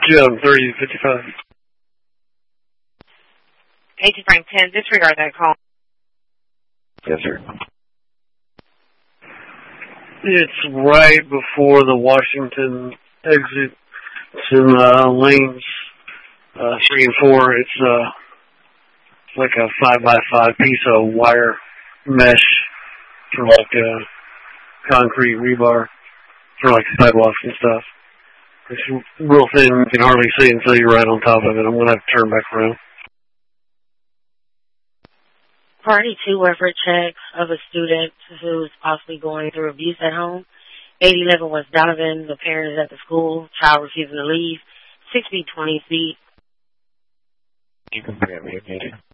Jim, 3055. 18 Frank 10, disregard that call. Yes, sir. It's right before the Washington exit. It's in lanes 3 and 4. It's like a 5x5 piece of wire mesh for like concrete rebar for like sidewalks and stuff. It's real thin, you can hardly see until you're right on top of it. I'm going to have to turn back around. Party 2 reference checks of a student who's possibly going through abuse at home. 811 West Donovan, the parent is at the school, child refusing to leave. 6 feet, 20 feet. You can bring me a meeting.